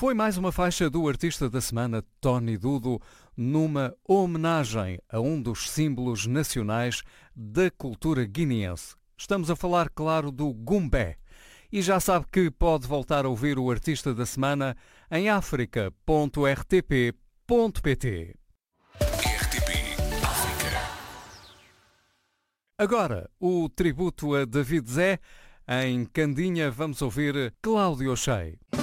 Foi mais uma faixa do artista da semana, Tony Dudo, numa homenagem a um dos símbolos nacionais da cultura guineense. Estamos a falar, claro, do Gumbé. E já sabe que pode voltar a ouvir o artista da semana em africa.rtp.pt. RTP África. Agora, o tributo a David Zé. Em Candinha vamos ouvir Cláudio Shea.